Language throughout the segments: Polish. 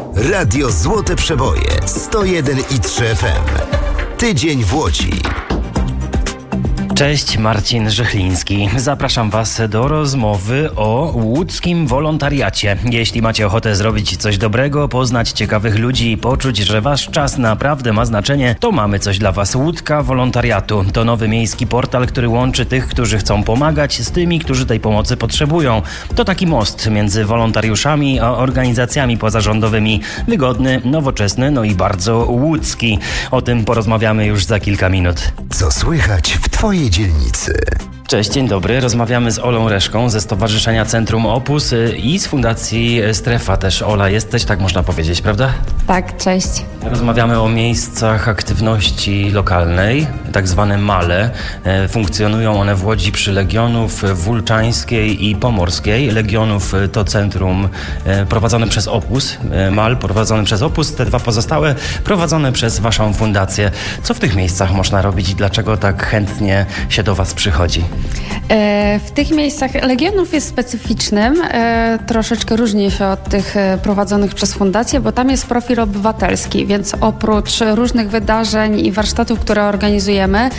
Radio Złote Przeboje 101,3 FM. Tydzień w Łodzi. Cześć, Marcin Rzechliński. Zapraszam Was do rozmowy o łódzkim wolontariacie. Jeśli macie ochotę zrobić coś dobrego, poznać ciekawych ludzi i poczuć, że Wasz czas naprawdę ma znaczenie, to mamy coś dla Was. Łódka Wolontariatu to nowy miejski portal, który łączy tych, którzy chcą pomagać, z tymi, którzy tej pomocy potrzebują. To taki most między wolontariuszami a organizacjami pozarządowymi. Wygodny, nowoczesny, no i bardzo łódzki. O tym porozmawiamy już za kilka minut. Co słychać w Twojej dzielnicy? Cześć, dzień dobry. Rozmawiamy z Olą Reszką ze Stowarzyszenia Centrum Opus i z Fundacji Strefa też. Ola, jesteś, tak można powiedzieć, prawda? Tak, cześć. Rozmawiamy o miejscach aktywności lokalnej, tak zwane male. Funkcjonują one w Łodzi przy Legionów Wulczańskiej i Pomorskiej. Legionów to centrum prowadzone przez Opus, mal prowadzone przez Opus, te dwa pozostałe prowadzone przez Waszą fundację. Co w tych miejscach można robić i dlaczego tak chętnie się do Was przychodzi? W tych miejscach Legionów jest specyficznym, troszeczkę różni się od tych prowadzonych przez fundację, bo tam jest profil obywatelski, więc oprócz różnych wydarzeń i warsztatów, które organizujemy,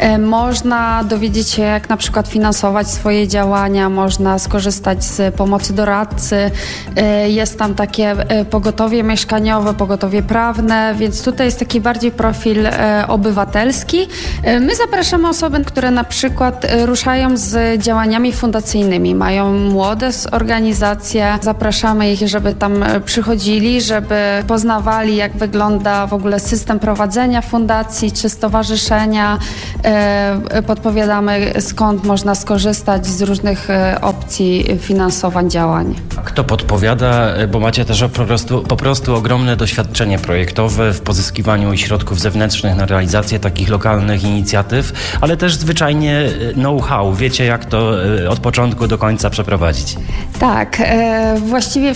można dowiedzieć się, jak na przykład finansować swoje działania, można skorzystać z pomocy doradcy, jest tam takie pogotowie mieszkaniowe, pogotowie prawne, więc tutaj jest taki bardziej profil obywatelski. My zapraszamy osoby, które na przykład ruszają z działaniami fundacyjnymi, mają młode organizacje, zapraszamy ich, żeby tam przychodzili, żeby poznawali, jak wygląda w ogóle system prowadzenia fundacji czy stowarzyszenia. Podpowiadamy, skąd można skorzystać z różnych opcji finansowań działań. A kto podpowiada, bo macie też po prostu ogromne doświadczenie projektowe w pozyskiwaniu środków zewnętrznych na realizację takich lokalnych inicjatyw, ale też zwyczajnie know-how. Wiecie, jak to od początku do końca przeprowadzić. Tak, właściwie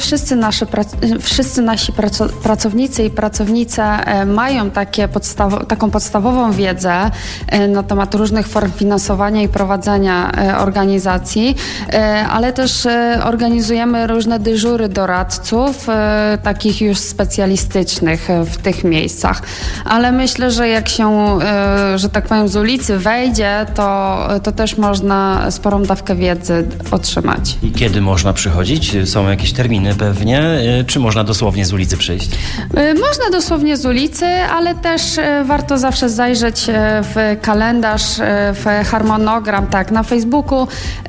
wszyscy nasi pracownicy i pracownice mają taką podstawową wiedzę na temat różnych form finansowania i prowadzenia organizacji, ale też organizujemy różne dyżury doradców, takich już specjalistycznych w tych miejscach. Ale myślę, że jak się, że tak powiem, z ulicy wejdzie, to też można sporą dawkę wiedzy otrzymać. I kiedy można przychodzić? Są jakieś terminy pewnie? Czy można dosłownie z ulicy przyjść? Można dosłownie z ulicy, ale też warto zawsze zajrzeć w kalendarz, w harmonogram, tak, na Facebooku.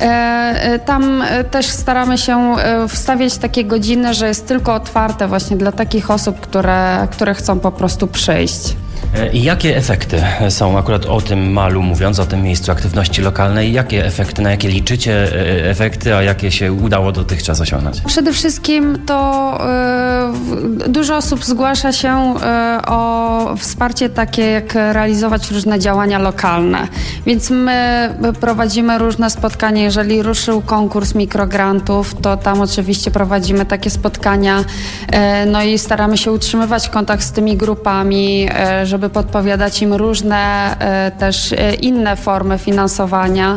Tam też staramy się wstawiać takie godziny, że jest tylko otwarte właśnie dla takich osób, które chcą po prostu przyjść. I jakie efekty są, akurat o tym malu mówiąc, o tym miejscu aktywności lokalnej, jakie efekty, na jakie liczycie efekty, a jakie się udało dotychczas osiągnąć? Przede wszystkim to dużo osób zgłasza się o wsparcie takie, jak realizować różne działania lokalne. Więc my prowadzimy różne spotkania. Jeżeli ruszył konkurs mikrograntów, to tam oczywiście prowadzimy takie spotkania. No i staramy się utrzymywać kontakt z tymi grupami, żeby podpowiadać im różne też inne formy finansowania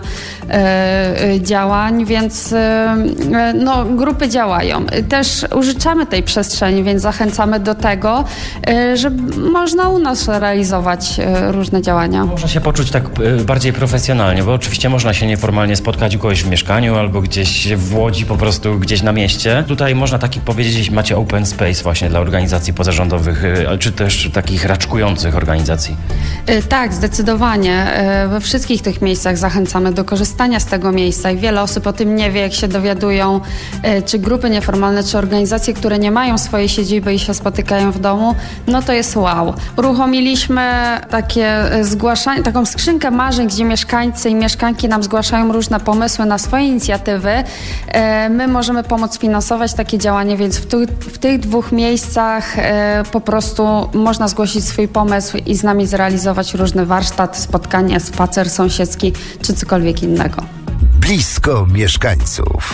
działań, więc no, grupy działają. Też użyczamy tej przestrzeni, więc zachęcamy do tego, że można u nas realizować różne działania. Można się poczuć tak bardziej profesjonalnie, bo oczywiście można się nieformalnie spotkać kogoś w mieszkaniu albo gdzieś w Łodzi, po prostu gdzieś na mieście. Tutaj można powiedzieć, macie open space właśnie dla organizacji pozarządowych, czy też takich raczkujących organizacji. Tak, zdecydowanie. We wszystkich tych miejscach zachęcamy do korzystania z tego miejsca i wiele osób o tym nie wie, jak się dowiadują, czy grupy nieformalne, czy organizacje, które nie mają swojej siedziby i się spotykają w domu, no to jest wow. Uruchomiliśmy takie zgłaszanie, taką skrzynkę marzeń, gdzie mieszkańcy i mieszkanki nam zgłaszają różne pomysły na swoje inicjatywy. My możemy pomóc finansować takie działanie, więc w tych dwóch miejscach po prostu można zgłosić swój pomysł i z nami zrealizować różny warsztat, spotkanie, spacer sąsiedzki czy cokolwiek innego. Blisko mieszkańców.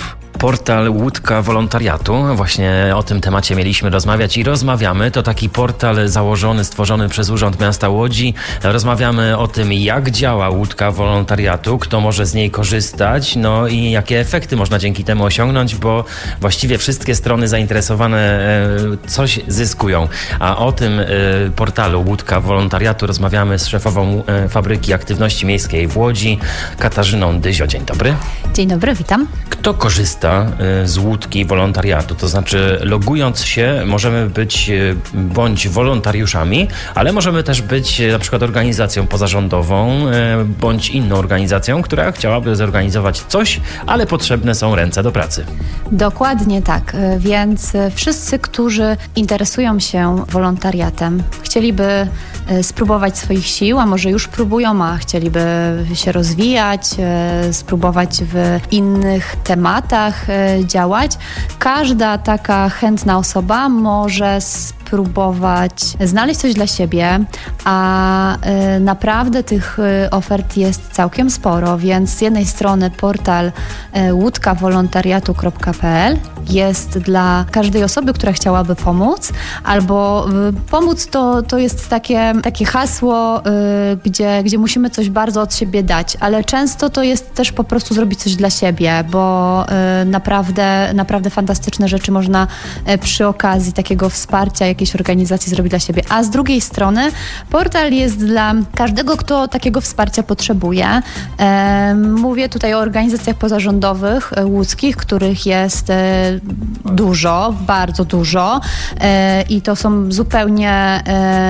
Portal Łódka Wolontariatu. Właśnie o tym temacie mieliśmy rozmawiać i rozmawiamy. To taki portal założony, stworzony przez Urząd Miasta Łodzi. Rozmawiamy o tym, jak działa Łódka Wolontariatu, kto może z niej korzystać, no i jakie efekty można dzięki temu osiągnąć, bo właściwie wszystkie strony zainteresowane coś zyskują. A o tym portalu Łódka Wolontariatu rozmawiamy z szefową Fabryki Aktywności Miejskiej w Łodzi, Katarzyną Dyzio. Dzień dobry. Dzień dobry, witam. Kto korzysta z Łódki Wolontariatu? To znaczy, logując się, możemy być bądź wolontariuszami, ale możemy też być na przykład organizacją pozarządową bądź inną organizacją, która chciałaby zorganizować coś, ale potrzebne są ręce do pracy. Dokładnie tak, więc wszyscy, którzy interesują się wolontariatem, chcieliby spróbować swoich sił, a może już próbują, a chcieliby się rozwijać, spróbować w innych tematach działać. Każda taka chętna osoba może spróbować znaleźć coś dla siebie, a naprawdę tych ofert jest całkiem sporo, więc z jednej strony portal łódkawolontariatu.pl jest dla każdej osoby, która chciałaby pomóc, albo pomóc to jest takie hasło, gdzie musimy coś bardzo od siebie dać, ale często to jest też po prostu zrobić coś dla siebie, bo naprawdę fantastyczne rzeczy można przy okazji takiego wsparcia jakiejś organizacji zrobić dla siebie. A z drugiej strony portal jest dla każdego, kto takiego wsparcia potrzebuje. Mówię tutaj o organizacjach pozarządowych łódzkich, których jest dużo, bardzo dużo i to są zupełnie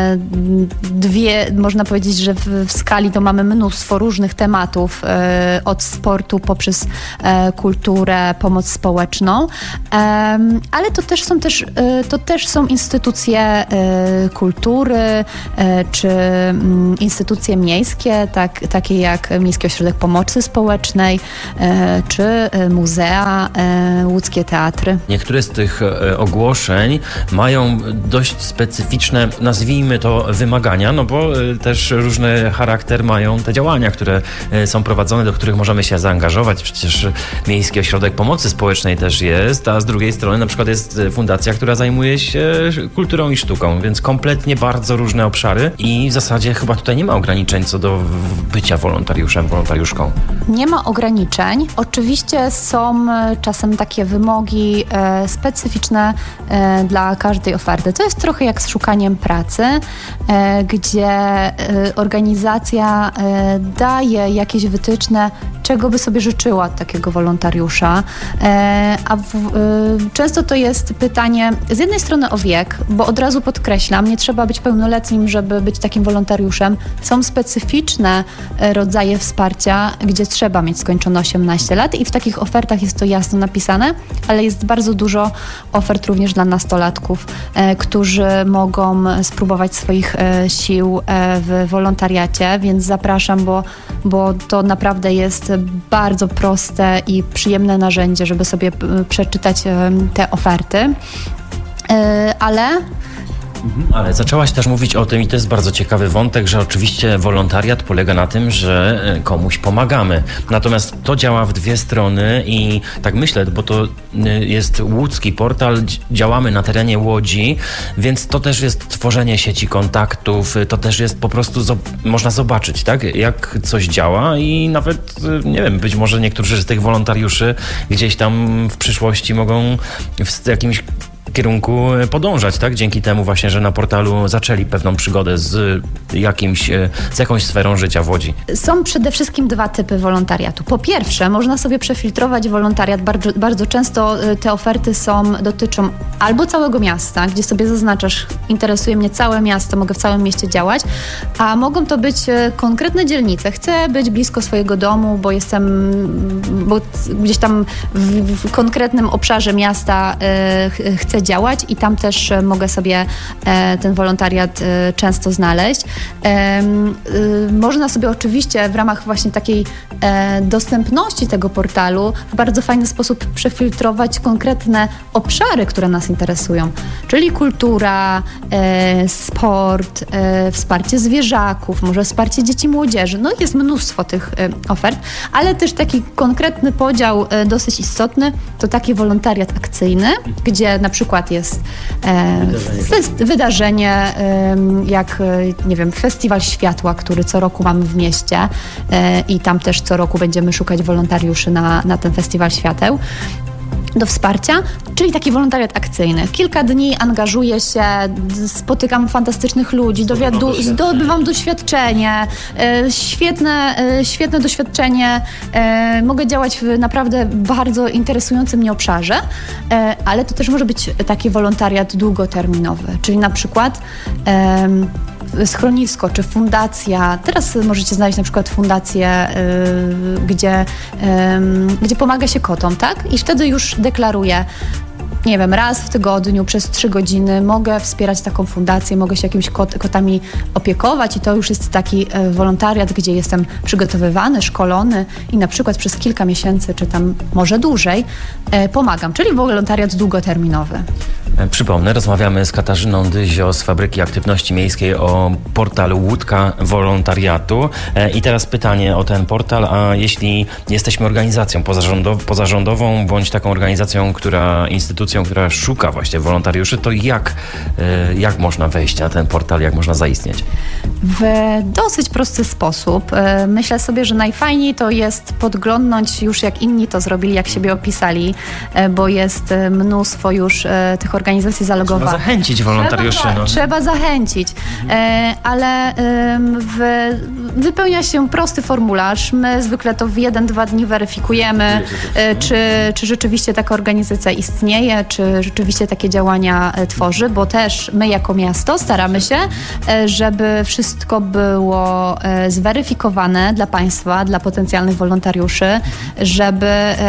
można powiedzieć, że w skali to mamy mnóstwo różnych tematów, od sportu poprzez kulturę, pomoc społeczną, ale to też są instytucje kultury, czy instytucje miejskie, takie jak Miejski Ośrodek Pomocy Społecznej, czy muzea, łódzkie teatry. Niektóre z tych ogłoszeń mają dość specyficzne, nazwijmy to, wymagania, no bo też różny charakter mają te działania, które są prowadzone, do których możemy się zaangażować. Przecież Miejski Ośrodek Pomocy Społecznej też jest, a z drugiej strony na przykład jest fundacja, która zajmuje się kulturą i sztuką, więc kompletnie bardzo różne obszary i w zasadzie chyba tutaj nie ma ograniczeń co do bycia wolontariuszem, wolontariuszką. Nie ma ograniczeń. Oczywiście są czasem takie wymogi specyficzne dla każdej oferty. To jest trochę jak z szukaniem pracy, gdzie organizacja daje jakieś wytyczne, czego by sobie życzyła od takiego wolontariusza. Często to jest pytanie z jednej strony o wiek, bo od razu podkreślam, nie trzeba być pełnoletnim, żeby być takim wolontariuszem. Są specyficzne rodzaje wsparcia, gdzie trzeba mieć skończone 18 lat i w takich ofertach jest to jasno napisane, ale jest bardzo dużo ofert również dla nastolatków, którzy mogą spróbować swoich sił w wolontariacie, więc zapraszam, bo to naprawdę jest bardzo proste i przyjemne narzędzie, żeby sobie przeczytać te oferty. Ale zaczęłaś też mówić o tym i to jest bardzo ciekawy wątek, że oczywiście wolontariat polega na tym, że komuś pomagamy. Natomiast to działa w dwie strony i tak myślę, bo to jest łódzki portal, działamy na terenie Łodzi, więc to też jest tworzenie sieci kontaktów, to też jest po prostu, można zobaczyć, tak, jak coś działa i nawet, nie wiem, być może niektórzy z tych wolontariuszy gdzieś tam w przyszłości mogą w jakimś kierunku podążać, tak? Dzięki temu właśnie, że na portalu zaczęli pewną przygodę z jakąś sferą życia w Łodzi. Są przede wszystkim dwa typy wolontariatu. Po pierwsze, można sobie przefiltrować wolontariat. Bardzo często te oferty dotyczą albo całego miasta, gdzie sobie zaznaczasz, interesuje mnie całe miasto, mogę w całym mieście działać, a mogą to być konkretne dzielnice. Chcę być blisko swojego domu, bo gdzieś tam w konkretnym obszarze miasta chcę działać i tam też mogę sobie ten wolontariat często znaleźć. Można sobie oczywiście w ramach właśnie takiej dostępności tego portalu w bardzo fajny sposób przefiltrować konkretne obszary, które nas interesują, czyli kultura, sport, wsparcie zwierzaków, może wsparcie dzieci i młodzieży. No jest mnóstwo tych ofert, ale też taki konkretny podział dosyć istotny to taki wolontariat akcyjny, gdzie na przykład jest wydarzenie jak, nie wiem, Festiwal Światła, który co roku mamy w mieście i tam też co roku będziemy szukać wolontariuszy na ten Festiwal Świateł do wsparcia, czyli taki wolontariat akcyjny. Kilka dni angażuję się, spotykam fantastycznych ludzi, zdobywam doświadczenie, świetne doświadczenie, mogę działać w naprawdę bardzo interesującym mnie obszarze, ale to też może być taki wolontariat długoterminowy, czyli na przykład schronisko czy fundacja. Teraz możecie znaleźć na przykład fundację, gdzie pomaga się kotom, tak? I wtedy już deklaruję, nie wiem, raz w tygodniu przez 3 godziny mogę wspierać taką fundację, mogę się jakimiś kotami opiekować i to już jest taki wolontariat, gdzie jestem przygotowywany, szkolony i na przykład przez kilka miesięcy, czy tam może dłużej pomagam, czyli wolontariat długoterminowy. Przypomnę, rozmawiamy z Katarzyną Dyzio z Fabryki Aktywności Miejskiej o portalu Łódka Wolontariatu. I teraz pytanie o ten portal, a jeśli jesteśmy organizacją pozarządową bądź taką organizacją, instytucją, która szuka właśnie wolontariuszy, to jak można wejść na ten portal, jak można zaistnieć? W dosyć prosty sposób. Myślę sobie, że najfajniej to jest podglądnąć już jak inni to zrobili, jak siebie opisali, bo jest mnóstwo już tych organizacji zalogowanych. Trzeba zachęcić wolontariuszy. Trzeba zachęcić, ale wypełnia się prosty formularz. My zwykle to w 1-2 dni weryfikujemy, czy rzeczywiście taka organizacja istnieje, czy rzeczywiście takie działania tworzy, bo też my jako miasto staramy się, żeby wszystko było zweryfikowane dla państwa, dla potencjalnych wolontariuszy, żeby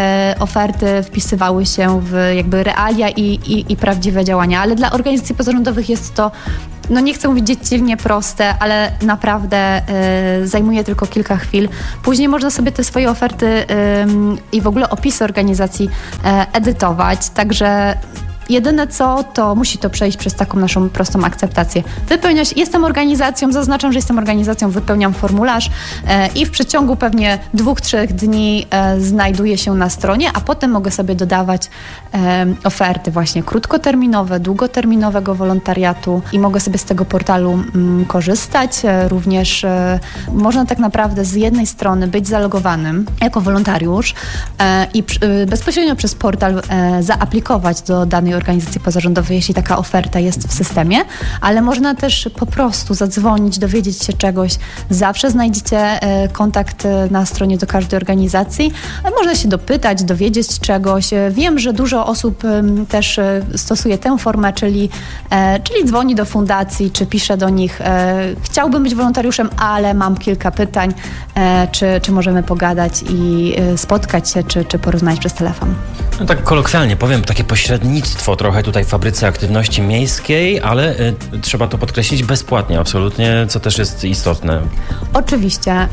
oferty wpisywały się w jakby realia i prawdziwe działania. Ale dla organizacji pozarządowych jest to, no nie chcę mówić dziecinnie proste, ale naprawdę zajmuje tylko kilka chwil. Później można sobie te swoje oferty i w ogóle opisy organizacji edytować, także jedyne co, to musi to przejść przez taką naszą prostą akceptację. Wypełniać, jestem organizacją, zaznaczam, że jestem organizacją, wypełniam formularz i w przeciągu pewnie 2-3 dni znajduję się na stronie, a potem mogę sobie dodawać oferty właśnie krótkoterminowe, długoterminowego wolontariatu i mogę sobie z tego portalu korzystać. Również można tak naprawdę z jednej strony być zalogowanym jako wolontariusz i bezpośrednio przez portal zaaplikować do danej organizacji pozarządowej, jeśli taka oferta jest w systemie, ale można też po prostu zadzwonić, dowiedzieć się czegoś. Zawsze znajdziecie kontakt na stronie do każdej organizacji. Można się dopytać, dowiedzieć czegoś. Wiem, że dużo osób też stosuje tę formę, czyli dzwoni do fundacji, czy pisze do nich, chciałbym być wolontariuszem, ale mam kilka pytań, czy możemy pogadać i spotkać się, czy porozmawiać przez telefon. No tak kolokwialnie powiem, takie pośrednictwo trochę tutaj w Fabryce Aktywności Miejskiej, ale trzeba to podkreślić bezpłatnie absolutnie, co też jest istotne. Oczywiście,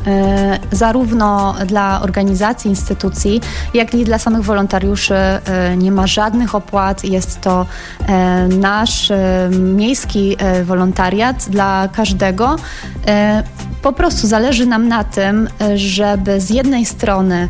zarówno dla organizacji, instytucji, jak i dla samych wolontariuszy nie ma żadnych opłat. Jest to nasz miejski wolontariat dla każdego. Po prostu zależy nam na tym, żeby z jednej strony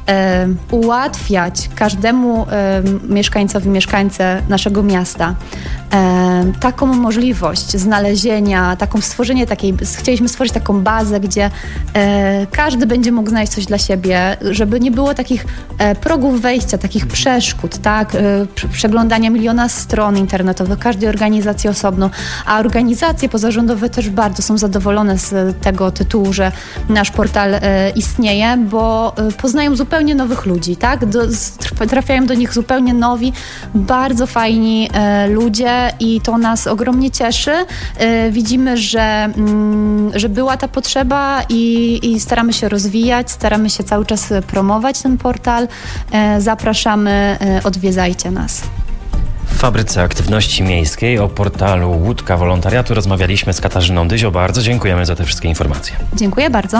ułatwiać każdemu mieszkańcowi, mieszkańce naszego miasta taką możliwość znalezienia, chcieliśmy stworzyć taką bazę, gdzie każdy będzie mógł znaleźć coś dla siebie, żeby nie było takich progów wejścia, takich przeszkód, tak? Przeglądania miliona stron internetowych, każdej organizacji osobno, a organizacje pozarządowe też bardzo są zadowolone z tego tytułu, że nasz portal istnieje, bo poznają zupełnie nowych ludzi, tak? Trafiają do nich zupełnie nowi, bardzo fajni ludzie i to nas ogromnie cieszy. Widzimy, że była ta potrzeba i staramy się rozwijać, staramy się cały czas promować ten portal. Zapraszamy, odwiedzajcie nas. W fabryce aktywności miejskiej o portalu Łódka Wolontariatu rozmawialiśmy z Katarzyną Dyzio. Bardzo dziękujemy za te wszystkie informacje. Dziękuję bardzo.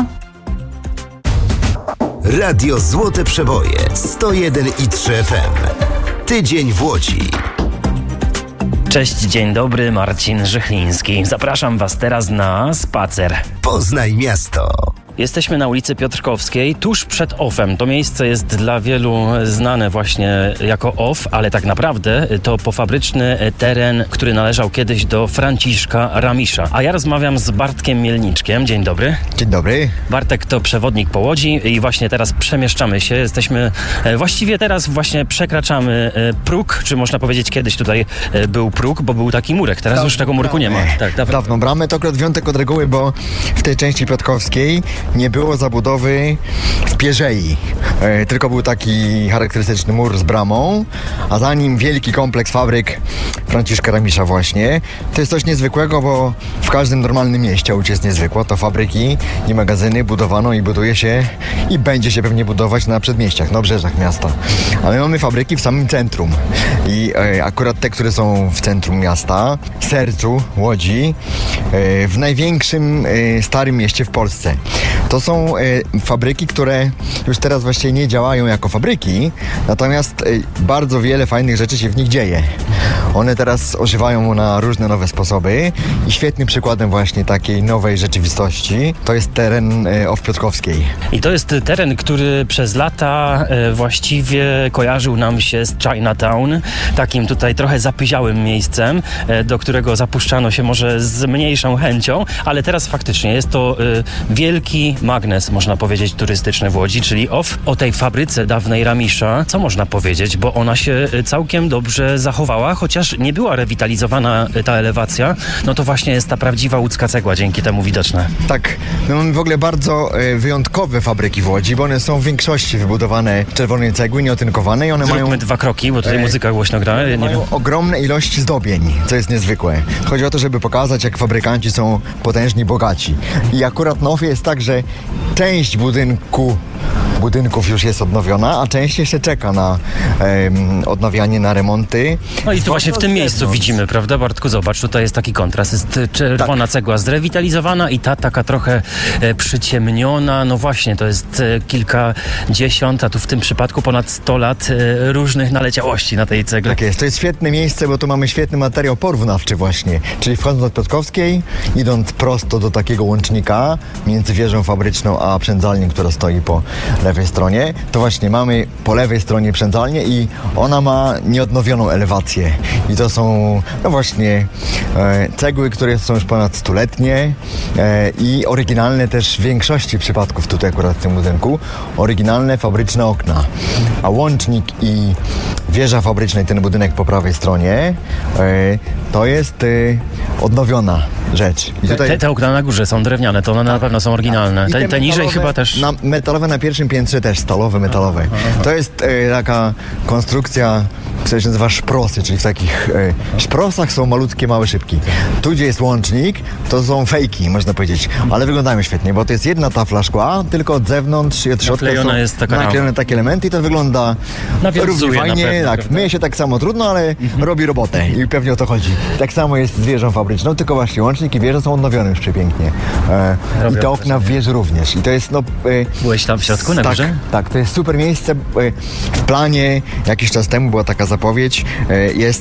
Radio Złote Przeboje 101,3 FM. Tydzień w Łodzi. Cześć, dzień dobry, Marcin Żychliński. Zapraszam Was teraz na spacer. Poznaj miasto. Jesteśmy na ulicy Piotrkowskiej, tuż przed OFF-em. To miejsce jest dla wielu znane właśnie jako OFF, ale tak naprawdę to pofabryczny teren, który należał kiedyś do Franciszka Ramisza. A ja rozmawiam z Bartkiem Mielniczkiem. Dzień dobry. Dzień dobry. Bartek to przewodnik po Łodzi i właśnie teraz przemieszczamy się. Jesteśmy, właściwie teraz właśnie przekraczamy próg, czy można powiedzieć kiedyś tutaj był próg, bo był taki murek. Teraz już tego murku nie ma. Tak, dawną bramę to akurat wyjątek od reguły, bo w tej części piotrkowskiej nie było zabudowy w pierzei. Tylko był taki charakterystyczny mur z bramą, a za nim wielki kompleks fabryk Franciszka Ramisza właśnie. To jest coś niezwykłego, bo w każdym normalnym mieście, Łódź jest niezwykła, to fabryki i magazyny budowano i buduje się i będzie się pewnie budować na przedmieściach, na obrzeżach miasta. A my mamy fabryki w samym centrum. I akurat te, które są w centrum miasta, w sercu Łodzi, w największym starym mieście w Polsce. To są fabryki, które już teraz właściwie nie działają jako fabryki, natomiast bardzo wiele fajnych rzeczy się w nich dzieje. One teraz ożywają na różne nowe sposoby i świetnym przykładem właśnie takiej nowej rzeczywistości to jest teren OFF Piotrkowskiej. I to jest teren, który przez lata właściwie kojarzył nam się z Chinatown, takim tutaj trochę zapyziałym miejscem, do którego zapuszczano się może z mniejszą chęcią, ale teraz faktycznie jest to wielki magnes, można powiedzieć, turystyczny w Łodzi, czyli OFF. O tej fabryce dawnej Ramisza, co można powiedzieć, bo ona się całkiem dobrze zachowała, chociaż nie była rewitalizowana ta elewacja, no to właśnie jest ta prawdziwa łódzka cegła dzięki temu widoczna. Tak, my mamy w ogóle bardzo wyjątkowe fabryki w Łodzi, bo one są w większości wybudowane z czerwonej cegły, nieotynkowane i one Zróbmy mają... 2 kroki, bo tutaj muzyka głośno gra. Mają ogromne ilości zdobień, co jest niezwykłe. Chodzi o to, żeby pokazać, jak fabrykanci są potężni, bogaci. I akurat na OFF-ie jest tak, że część budynków już jest odnowiona, a część jeszcze czeka na odnawianie, na remonty. No i tu właśnie w tym miejscu widzimy, prawda, Bartku? Zobacz, tutaj jest taki kontrast. Jest czerwona cegła zrewitalizowana i ta taka trochę przyciemniona. No właśnie, to jest kilkadziesiąt, a tu w tym przypadku ponad 100 lat różnych naleciałości na tej cegle. Tak jest. To jest świetne miejsce, bo tu mamy świetny materiał porównawczy właśnie. Czyli wchodząc od Piotrkowskiej, idąc prosto do takiego łącznika między wieżą fabryczną a przędzalnią, która stoi po lewej stronie, to właśnie mamy po lewej stronie przędzalnię i ona ma nieodnowioną elewację. I to są no właśnie cegły, które są już ponad 100-letnie i oryginalne też w większości przypadków tutaj akurat w tym budynku, oryginalne fabryczne okna. A łącznik i wieża fabryczna i ten budynek po prawej stronie to jest odnowiona rzecz. I tutaj... Te okna na górze są drewniane, to one na pewno są oryginalne. Te niżej chyba też... Metalowe na pierwszym piętrze też, stalowe, metalowe. To jest taka konstrukcja, która się nazywa szprosy, czyli w takich szprosach są malutkie, małe szybki. Tu, gdzie jest łącznik, to są fejki, można powiedzieć, ale wyglądają świetnie, bo to jest jedna tafla szkła, tylko od zewnątrz i od środka są naklejone takie elementy i to wygląda równie fajnie. Tak, myje się tak samo trudno, ale robi robotę i pewnie o to chodzi. Tak samo jest z wieżą fabryczną, tylko właśnie łącznik i wieża są odnowione już przepięknie. I te okna w wieży również. I to jest Byłeś tam w środku, na górze? Tak, to jest super miejsce. W planie jakiś czas temu była taka zapowiedź. Jest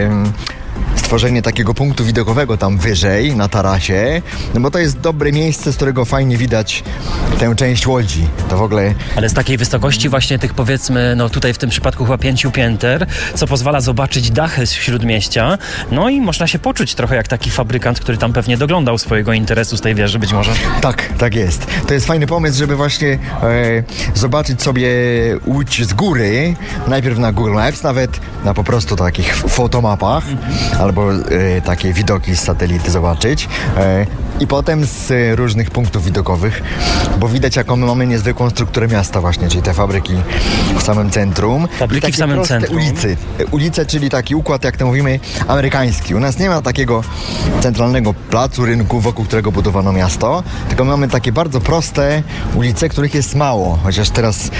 stworzenie takiego punktu widokowego tam wyżej, na tarasie, no bo to jest dobre miejsce, z którego fajnie widać tę część Łodzi. To w ogóle... Ale z takiej wysokości właśnie tych, powiedzmy, no tutaj w tym przypadku chyba 5 pięter, co pozwala zobaczyć dachy z śródmieścia, no i można się poczuć trochę jak taki fabrykant, który tam pewnie doglądał swojego interesu z tej wieży być może. Tak jest. To jest fajny pomysł, żeby właśnie zobaczyć sobie Łódź z góry, najpierw na Google Maps, nawet na po prostu takich fotomapach, albo takie widoki z satelity zobaczyć i potem z różnych punktów widokowych, bo widać jaką my mamy niezwykłą strukturę miasta właśnie, czyli te fabryki w samym centrum. Fabryki w samym centrum. Ulice, czyli taki układ, jak to mówimy, amerykański. U nas nie ma takiego centralnego placu, rynku, wokół którego budowano miasto, tylko my mamy takie bardzo proste ulice, których jest mało, chociaż teraz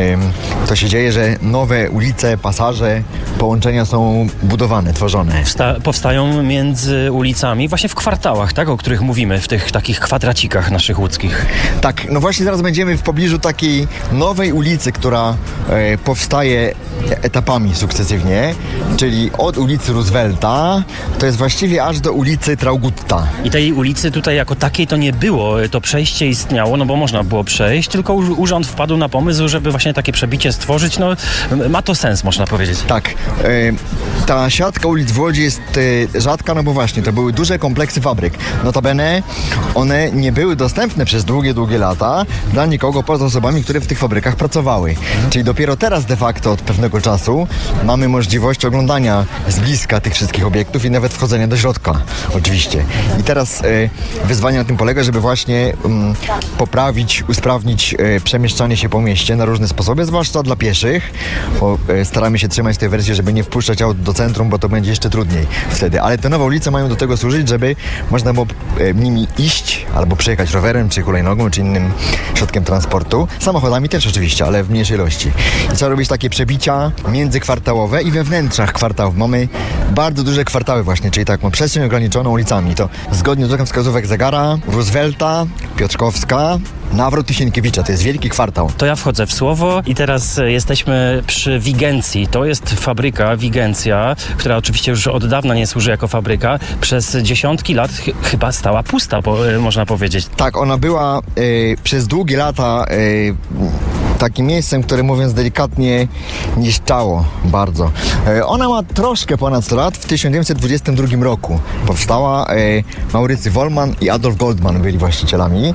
to się dzieje, że nowe ulice, pasaże, połączenia są budowane, tworzone. Powstają między ulicami, właśnie w kwartałach, tak, o których mówimy, w tych takich kwadracikach naszych łódzkich. Tak, no właśnie zaraz będziemy w pobliżu takiej nowej ulicy, która powstaje etapami sukcesywnie, czyli od ulicy Roosevelta, to jest właściwie aż do ulicy Traugutta. I tej ulicy tutaj jako takiej to nie było, to przejście istniało, no bo można było przejść, tylko urząd wpadł na pomysł, żeby właśnie takie przebicie stworzyć, no ma to sens, można powiedzieć. Tak, ta siatka ulic w Łodzi jest rzadka, no bo właśnie, to były duże kompleksy fabryk. Notabene one nie były dostępne przez długie lata dla nikogo poza osobami, które w tych fabrykach pracowały. Czyli dopiero teraz de facto od pewnego czasu mamy możliwość oglądania z bliska tych wszystkich obiektów i nawet wchodzenia do środka, oczywiście. I teraz wyzwanie na tym polega, żeby właśnie poprawić, usprawnić przemieszczanie się po mieście na różne sposoby, zwłaszcza dla pieszych, bo staramy się trzymać tej wersji, żeby nie wpuszczać aut do centrum, bo to będzie jeszcze trudniej wtedy. Ale te nowe ulice mają do tego służyć, żeby można było nimi iść albo przejechać rowerem, czy hulajnogą, czy innym środkiem transportu. Samochodami też oczywiście, ale w mniejszej ilości. I trzeba robić takie przebicia międzykwartałowe i we wnętrzach kwartałów. Mamy bardzo duże kwartały właśnie, czyli taką przestrzeń ograniczoną ulicami. To zgodnie z wskazówek zegara, Roosevelta, Piotrkowska, Nawrot i Sienkiewicza. To jest wielki kwartał. To ja wchodzę w słowo i teraz jesteśmy przy Wigencji. To jest fabryka Wigencja, która oczywiście już od dawna nie służy jako fabryka. Przez dziesiątki lat chyba stała pusta, można powiedzieć. Tak, ona była przez długie lata takim miejscem, które mówiąc delikatnie niszczało bardzo. Ona ma troszkę ponad 100 lat. W 1922 roku powstała. Maurycy Wollman i Adolf Goldman byli właścicielami.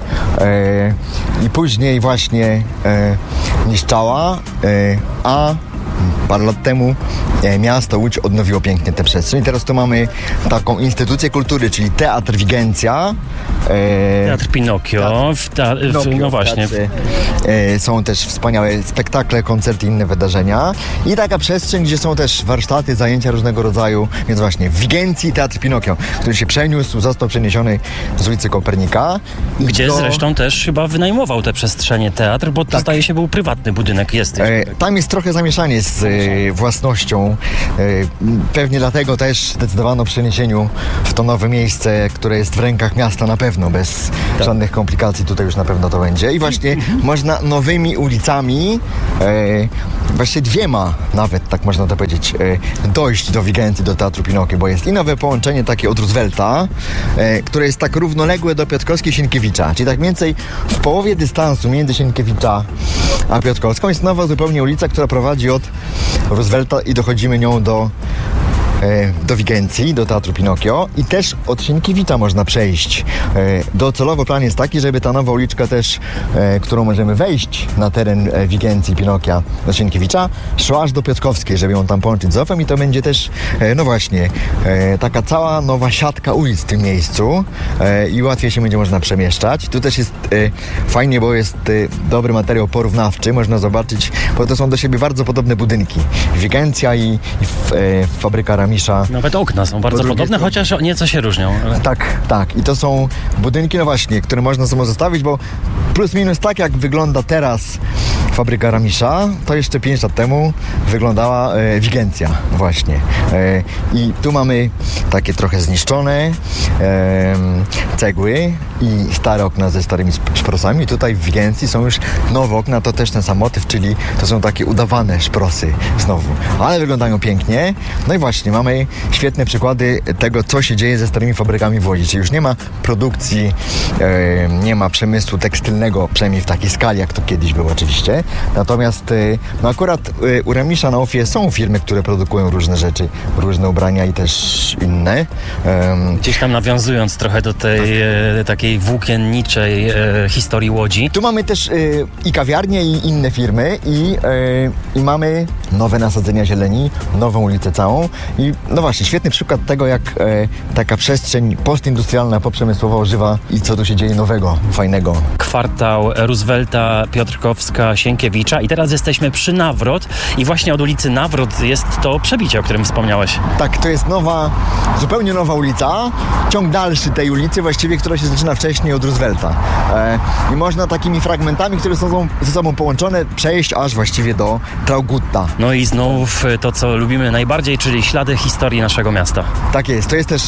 I później właśnie niszczała, a parę lat temu miasto Łódź odnowiło pięknie tę przestrzeń. Teraz tu mamy taką instytucję kultury, czyli Teatr Wigencja. Teatr Pinokio. No właśnie. Są też wspaniałe spektakle, koncerty, inne wydarzenia. I taka przestrzeń, gdzie są też warsztaty, zajęcia różnego rodzaju. Więc właśnie w Wigencji Teatr Pinokio, który się przeniósł, został przeniesiony z ulicy Kopernika. Gdzie zresztą też chyba wynajmował te przestrzenie teatr, bo to zdaje się był prywatny budynek. Tam jest trochę zamieszanie z własnością. Pewnie dlatego też zdecydowano o przeniesieniu w to nowe miejsce, które jest w rękach miasta na pewno, bez żadnych komplikacji. Tutaj już na pewno to będzie. I właśnie można nowymi ulicami, właśnie dwiema nawet, tak można to powiedzieć, dojść do Wigencji, do Teatru Pinokio, bo jest i nowe połączenie takie od Roosevelta, które jest tak równoległe do Piotrkowskiej Sienkiewicza, czyli tak mniej więcej w połowie dystansu między Sienkiewicza a Piotrkowską jest nowa zupełnie ulica, która prowadzi od Roosevelta i dochodzimy nią do Wigencji, do Teatru Pinokio i też od Sienkiewicza można przejść. Docelowo plan jest taki, żeby ta nowa uliczka też, którą możemy wejść na teren Wigencji, Pinokia, do Sienkiewicza, szła aż do Piotrkowskiej, żeby ją tam połączyć z OFE-em i to będzie też, no właśnie, taka cała nowa siatka ulic w tym miejscu i łatwiej się będzie można przemieszczać. Tu też jest fajnie, bo jest dobry materiał porównawczy, można zobaczyć, bo to są do siebie bardzo podobne budynki. Wigencja i fabryka Ramisza. Nawet okna są bardzo podobne, chociaż nieco się różnią. Ale... Tak. I to są budynki, no właśnie, które można sobą zostawić, bo plus minus tak, jak wygląda teraz fabryka Ramisza, to jeszcze 5 lat temu wyglądała Wigencja właśnie. I tu mamy takie trochę zniszczone cegły i stare okna ze starymi szprosami. Tutaj w Wigencji są już nowe okna, to też ten sam motyw, czyli to są takie udawane szprosy znowu. Ale wyglądają pięknie. No i właśnie, mamy świetne przykłady tego, co się dzieje ze starymi fabrykami w Łodzi. Czyli już nie ma produkcji, nie ma przemysłu tekstylnego, przynajmniej w takiej skali, jak to kiedyś było oczywiście. Natomiast no akurat u Ramisza na OFE są firmy, które produkują różne rzeczy, różne ubrania i też inne. Gdzieś tam nawiązując trochę do tej takiej włókienniczej historii Łodzi. Tu mamy też i kawiarnie, i inne firmy i mamy nowe nasadzenia zieleni, nową ulicę całą i no właśnie, świetny przykład tego, jak taka przestrzeń postindustrialna, poprzemysłowa ożywa i co tu się dzieje nowego, fajnego. Kwartał Roosevelta, Piotrkowska, Sienkiewicza i teraz jesteśmy przy Nawrot i właśnie od ulicy Nawrot jest to przebicie, o którym wspomniałeś. Tak, to jest zupełnie nowa ulica, ciąg dalszy tej ulicy właściwie, która się zaczyna wcześniej od Roosevelta. I można takimi fragmentami, które są ze sobą połączone, przejść aż właściwie do Traugutta. No i znów to, co lubimy najbardziej, czyli ślady historii naszego miasta. Tak jest, to jest też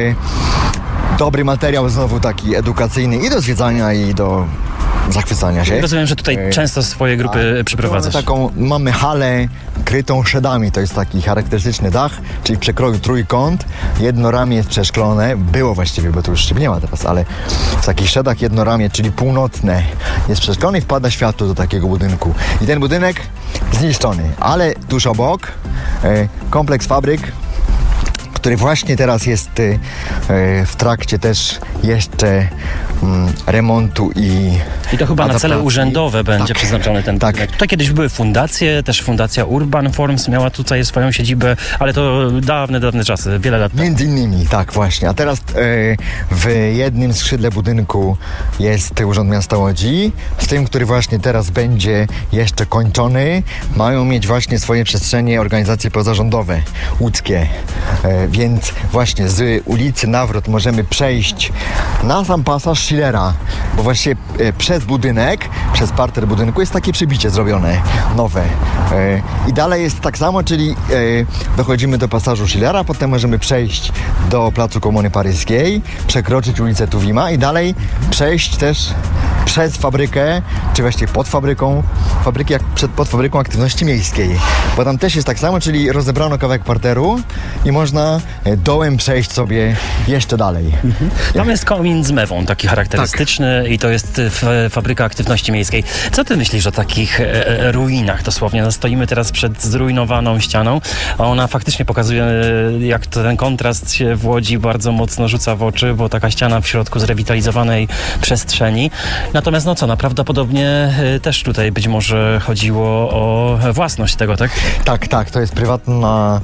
dobry materiał znowu taki edukacyjny i do zwiedzania, i do zachwycania się. Rozumiem, że tutaj często swoje grupy przyprowadzasz. Mamy halę krytą szedami, to jest taki charakterystyczny dach, czyli w przekroju trójkąt, jedno ramię jest przeszklone, było właściwie, bo to już nie ma teraz, ale w takich szedach jedno ramię, czyli północne, jest przeszklone i wpada światło do takiego budynku. I ten budynek zniszczony, ale tuż obok kompleks fabryk, który właśnie teraz jest w trakcie też jeszcze remontu i to chyba na cele urzędowe będzie tak, przeznaczony ten budynek. Tutaj kiedyś były fundacje, też fundacja Urban Forms miała tutaj swoją siedzibę, ale to dawne czasy, wiele lat temu. Między innymi, tak właśnie. A teraz w jednym skrzydle budynku jest Urząd Miasta Łodzi. W tym, który właśnie teraz będzie jeszcze kończony, mają mieć właśnie swoje przestrzenie organizacje pozarządowe łódzkie. Więc właśnie z ulicy Nawrot możemy przejść na sam pasaż Schillera, bo właśnie przez budynek, przez parter budynku jest takie przebicie zrobione, nowe. I dalej jest tak samo, czyli dochodzimy do pasażu Schillera, potem możemy przejść do Placu Komuny Paryskiej, przekroczyć ulicę Tuwima i dalej przejść też przez fabrykę, czy właściwie pod fabryką, pod fabryką aktywności miejskiej. Bo tam też jest tak samo, czyli rozebrano kawałek parteru i można dołem przejść sobie jeszcze dalej. Tam jest komin z mewą, taki charakterystyczny i to jest fabryka aktywności miejskiej. Co ty myślisz o takich ruinach dosłownie? No, stoimy teraz przed zrujnowaną ścianą, a ona faktycznie pokazuje, jak ten kontrast się w Łodzi bardzo mocno rzuca w oczy, bo taka ściana w środku zrewitalizowanej przestrzeni. Natomiast prawdopodobnie też tutaj być może chodziło o własność tego, tak? Tak, to jest prywatna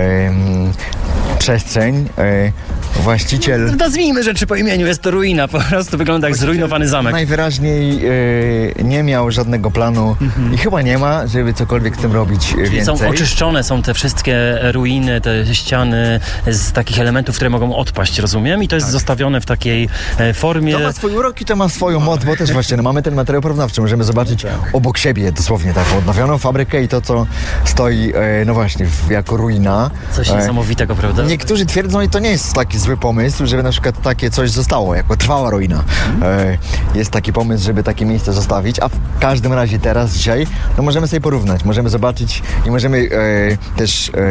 przestrzeń. Właściciel... Nazwijmy rzeczy po imieniu, jest to ruina, po prostu wygląda jak zrujnowany zamek. Najwyraźniej nie miał żadnego planu i chyba nie ma, żeby cokolwiek z tym robić Czyli więcej. są oczyszczone, są te wszystkie ruiny, te ściany z takich elementów, które mogą odpaść, rozumiem? I to jest zostawione w takiej formie... To ma swój urok i to ma swoją moc, bo też właśnie mamy ten materiał porównawczy, możemy zobaczyć obok siebie dosłownie taką odnowioną fabrykę i to, co stoi, no właśnie, jako ruina. Coś niesamowitego, prawda? Niektórzy twierdzą, i to nie jest taki zły pomysł, żeby na przykład takie coś zostało, jako trwała ruina. Jest taki pomysł, żeby takie miejsce zostawić, a w każdym razie teraz, dzisiaj, no możemy sobie porównać, możemy zobaczyć i możemy też